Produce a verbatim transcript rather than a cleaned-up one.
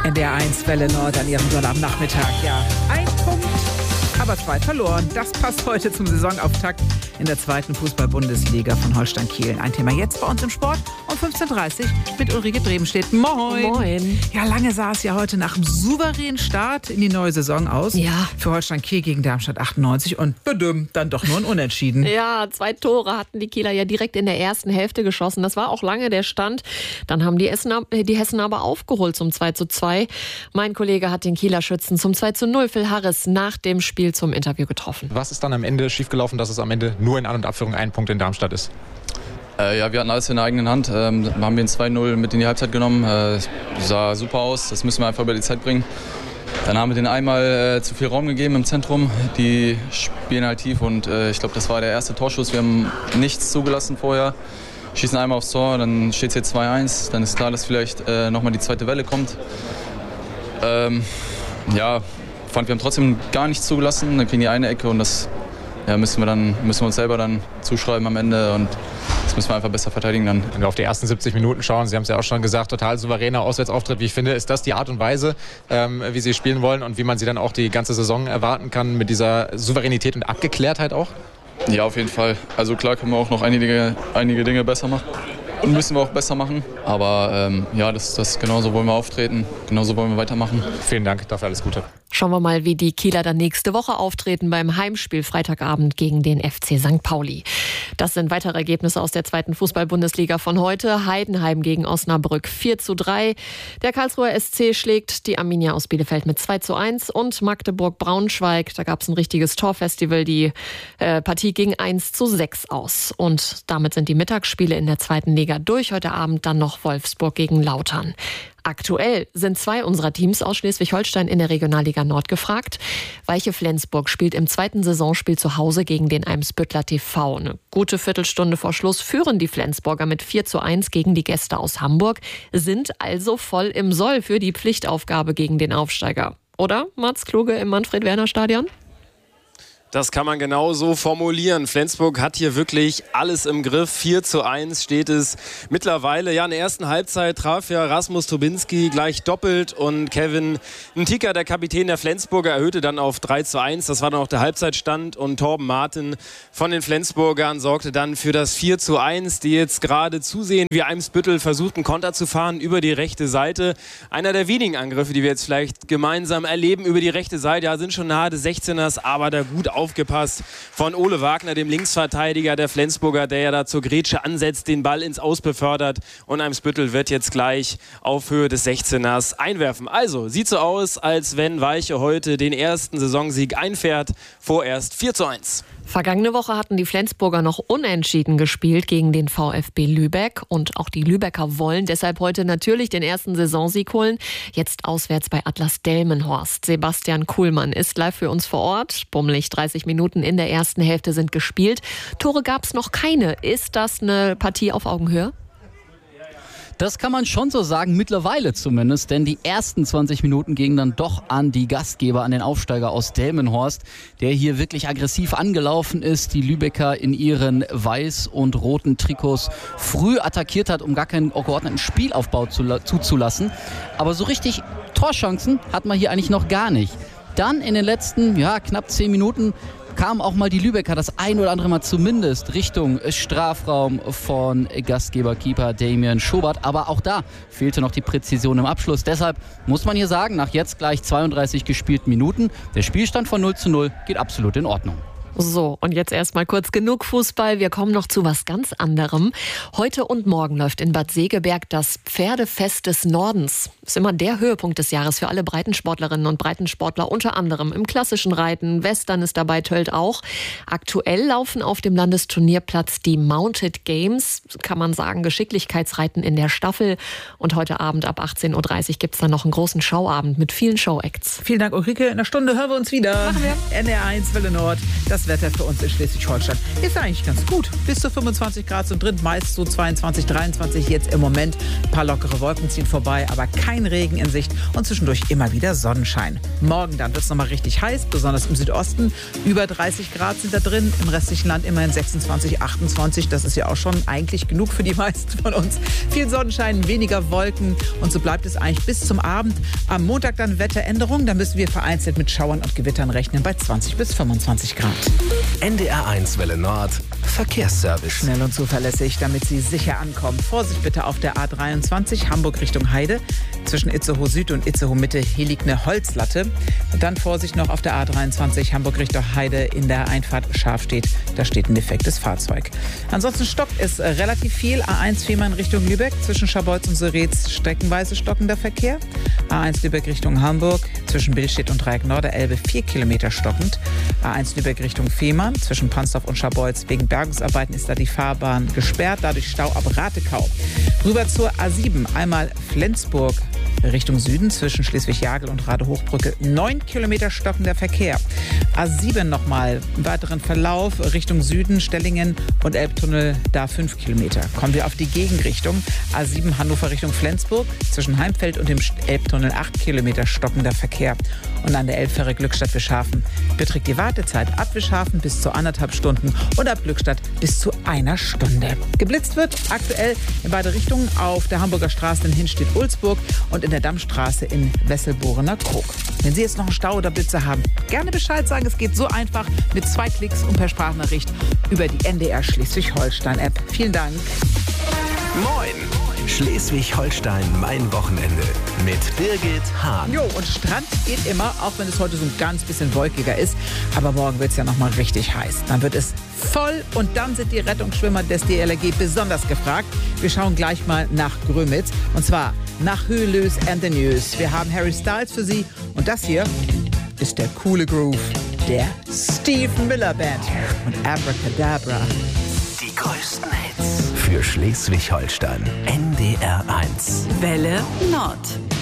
N D R eins Welle Nord an ihrem Sonnabendnachmittag. Ja, ein Punkt, aber zwei verloren. Das passt heute zum Saisonauftakt in der zweiten Fußball-Bundesliga von Holstein Kiel. Ein Thema jetzt bei uns im Sport um fünfzehn Uhr dreißig mit Ulrike Brebenstedt. Moin. Moin. Ja, lange sah es ja heute nach einem souveränen Start in die neue Saison aus. Ja. Für Holstein Kiel gegen Darmstadt achtundneunzig und bedümmt dann doch nur ein Unentschieden. Ja, zwei Tore hatten die Kieler ja direkt in der ersten Hälfte geschossen. Das war auch lange der Stand. Dann haben die, Essener, die Hessen aber aufgeholt zum zwei zu zwei. Mein Kollege hat den Kieler Schützen zum zwei zu null Phil Harris nach dem Spiel zum Interview getroffen. Was ist dann am Ende schiefgelaufen, dass es am Ende nur in An- und Abführung ein Punkt in Darmstadt ist? Äh, ja, wir hatten alles in der eigenen Hand. Ähm, haben wir ein zwei null mit in die Halbzeit genommen. Äh, sah super aus. Das müssen wir einfach über die Zeit bringen. Dann haben wir denen einmal äh, zu viel Raum gegeben im Zentrum. Die spielen halt tief und äh, ich glaube, das war der erste Torschuss. Wir haben nichts zugelassen vorher. Schießen einmal aufs Tor, dann steht es jetzt zwei eins. Dann ist klar, dass vielleicht äh, nochmal die zweite Welle kommt. Ähm, ja, fand, wir haben trotzdem gar nichts zugelassen. Dann kriegen die eine Ecke und das ja, müssen wir dann müssen wir uns selber dann zuschreiben am Ende und das müssen wir einfach besser verteidigen dann. Wenn wir auf die ersten siebzig Minuten schauen, Sie haben es ja auch schon gesagt, total souveräner Auswärtsauftritt. Wie ich finde, ist das die Art und Weise, ähm, wie Sie spielen wollen und wie man Sie dann auch die ganze Saison erwarten kann mit dieser Souveränität und Abgeklärtheit auch? Ja, auf jeden Fall. Also klar können wir auch noch einige, einige Dinge besser machen. Und müssen wir auch besser machen. Aber ähm, ja, das, das genauso wollen wir auftreten, genauso wollen wir weitermachen. Vielen Dank, dafür alles Gute. Schauen wir mal, wie die Kieler dann nächste Woche auftreten beim Heimspiel Freitagabend gegen den F C Sankt Pauli. Das sind weitere Ergebnisse aus der zweiten Fußball-Bundesliga von heute. Heidenheim gegen Osnabrück vier zu drei. Der Karlsruher S C schlägt die Arminia aus Bielefeld mit zwei zu eins. Und Magdeburg-Braunschweig, da gab es ein richtiges Torfestival. Die äh, Partie ging eins zu sechs aus. Und damit sind die Mittagsspiele in der zweiten Liga durch. Heute Abend dann noch Wolfsburg gegen Lautern. Aktuell sind zwei unserer Teams aus Schleswig-Holstein in der Regionalliga Nord gefragt. Weiche Flensburg spielt im zweiten Saisonspiel zu Hause gegen den Eimsbüttler T V. Eine gute Viertelstunde vor Schluss führen die Flensburger mit vier zu eins gegen die Gäste aus Hamburg, sind also voll im Soll für die Pflichtaufgabe gegen den Aufsteiger. Oder, Mats Kluge im Manfred-Werner-Stadion? Das kann man genau so formulieren. Flensburg hat hier wirklich alles im Griff. vier zu eins steht es mittlerweile. Ja, in der ersten Halbzeit traf ja Rasmus Tobinski gleich doppelt und Kevin Ntika, der Kapitän der Flensburger, erhöhte dann auf drei zu eins. Das war dann auch der Halbzeitstand und Torben Martin von den Flensburgern sorgte dann für das vier zu eins, die jetzt gerade zusehen, wie Eimsbüttel versucht, einen Konter zu fahren über die rechte Seite. Einer der wenigen Angriffe, die wir jetzt vielleicht gemeinsam erleben über die rechte Seite. Ja, sind schon nahe des sechzehners, aber da gut aufgepasst von Ole Wagner, dem Linksverteidiger der Flensburger, der ja da zur Grätsche ansetzt, den Ball ins Aus befördert und Eimsbüttel wird jetzt gleich auf Höhe des sechzehners einwerfen. Also, sieht so aus, als wenn Weiche heute den ersten Saisonsieg einfährt, vorerst vier zu eins. Vergangene Woche hatten die Flensburger noch unentschieden gespielt gegen den VfB Lübeck und auch die Lübecker wollen deshalb heute natürlich den ersten Saisonsieg holen. Jetzt auswärts bei Atlas Delmenhorst. Sebastian Kuhlmann ist live für uns vor Ort. Bummelig dreißig Minuten in der ersten Hälfte sind gespielt. Tore gab es noch keine. Ist das eine Partie auf Augenhöhe? Das kann man schon so sagen, mittlerweile zumindest, denn die ersten zwanzig Minuten gingen dann doch an die Gastgeber, an den Aufsteiger aus Delmenhorst, der hier wirklich aggressiv angelaufen ist, die Lübecker in ihren weiß- und roten Trikots früh attackiert hat, um gar keinen geordneten Spielaufbau zu, zuzulassen. Aber so richtig Torchancen hat man hier eigentlich noch gar nicht. Dann in den letzten ja, knapp zehn Minuten kamen auch mal die Lübecker das ein oder andere Mal zumindest Richtung Strafraum von Gastgeberkeeper Damien Schobert. Aber auch da fehlte noch die Präzision im Abschluss. Deshalb muss man hier sagen, nach jetzt gleich zweiunddreißig gespielten Minuten, der Spielstand von null zu null geht absolut in Ordnung. So, und jetzt erstmal kurz genug Fußball. Wir kommen noch zu was ganz anderem. Heute und morgen läuft in Bad Segeberg das Pferdefest des Nordens. Ist immer der Höhepunkt des Jahres für alle Breitensportlerinnen und Breitensportler, unter anderem im klassischen Reiten. Western ist dabei, Tölt auch. Aktuell laufen auf dem Landesturnierplatz die Mounted Games, kann man sagen, Geschicklichkeitsreiten in der Staffel. Und heute Abend ab achtzehn Uhr dreißig gibt es dann noch einen großen Showabend mit vielen Showacts. Vielen Dank, Ulrike. In einer Stunde hören wir uns wieder. Machen wir. N D R eins Welle Nord. Das Das Wetter für uns in Schleswig-Holstein ist eigentlich ganz gut. Bis zu fünfundzwanzig Grad sind drin, meist so zweiundzwanzig, dreiundzwanzig jetzt im Moment. Ein paar lockere Wolken ziehen vorbei, aber kein Regen in Sicht und zwischendurch immer wieder Sonnenschein. Morgen dann wird es nochmal richtig heiß, besonders im Südosten. Über dreißig Grad sind da drin, im restlichen Land immerhin sechsundzwanzig, achtundzwanzig. Das ist ja auch schon eigentlich genug für die meisten von uns. Viel Sonnenschein, weniger Wolken und so bleibt es eigentlich bis zum Abend. Am Montag dann Wetteränderung, da müssen wir vereinzelt mit Schauern und Gewittern rechnen bei zwanzig bis fünfundzwanzig Grad. N D R eins Welle Nord, Verkehrsservice. Schnell und zuverlässig, damit Sie sicher ankommen. Vorsicht bitte auf der A dreiundzwanzig, Hamburg Richtung Heide. Zwischen Itzehoe Süd und Itzehoe Mitte, hier liegt eine Holzlatte. Und dann Vorsicht noch auf der A dreiundzwanzig, Hamburg Richtung Heide in der Einfahrt Scharfstedt. Da steht ein defektes Fahrzeug. Ansonsten stockt es relativ viel. A eins Fehmarn Richtung Lübeck, zwischen Scharbeutz und Soretz streckenweise stockender Verkehr. A eins Lübeck Richtung Hamburg, zwischen Billstedt und Dreieck Norderelbe vier Kilometer stockend. A eins Lübeck Richtung Fehmarn, zwischen Pansdorf und Scharbeutz. Wegen Bergungsarbeiten ist da die Fahrbahn gesperrt, dadurch Stau ab Ratekau. Rüber zur A sieben, einmal Flensburg Richtung Süden, zwischen Schleswig-Jagel und Radehochbrücke neun Kilometer stockender Verkehr. A sieben nochmal im weiteren Verlauf Richtung Süden, Stellingen und Elbtunnel, da fünf Kilometer. Kommen wir auf die Gegenrichtung. A sieben Hannover Richtung Flensburg, zwischen Heimfeld und dem Elbtunnel acht Kilometer stockender Verkehr. Und an der Elbfähre Glückstadt-Wischhafen beträgt die Wartezeit ab Wischhafen bis zu anderthalb Stunden und ab Glückstadt bis zu einer Stunde. Geblitzt wird aktuell in beide Richtungen auf der Hamburger Straße in Hinstedt-Ulzburg und in der Dammstraße in Wesselborener Krog. Wenn Sie jetzt noch einen Stau oder Blitze haben, gerne Bescheid sagen. Es geht so einfach mit zwei Klicks und per Sprachnachricht über die N D R Schleswig-Holstein-App. Vielen Dank. Moin! Schleswig-Holstein, mein Wochenende mit Birgit Hahn. Jo, und Strand geht immer, auch wenn es heute so ein ganz bisschen wolkiger ist. Aber morgen wird es ja nochmal richtig heiß. Dann wird es voll und dann sind die Rettungsschwimmer des D L R G besonders gefragt. Wir schauen gleich mal nach Grömitz und zwar nach Höhlös and the News. Wir haben Harry Styles für Sie und das hier ist der coole Groove der Steve Miller Band und Abracadabra. Die größten Hits für Schleswig-Holstein. N D R eins. Welle Nord.